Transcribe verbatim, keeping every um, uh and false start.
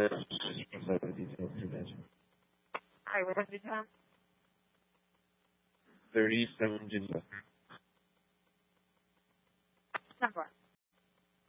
the details to that. Hi, what was the time? thirty-seven Geneva. Number.